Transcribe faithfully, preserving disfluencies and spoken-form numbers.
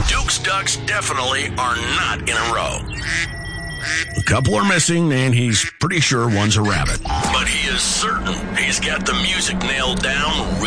Duke's Ducks definitely are not in a row. A couple are missing, and he's pretty sure one's a rabbit. But he is certain he's got the music nailed down